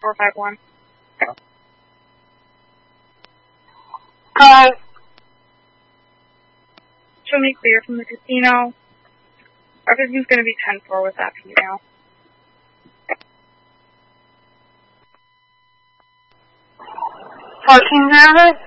451. Show me clear from the casino. Everything's going to be 10-4 with that female. Fourteen 0.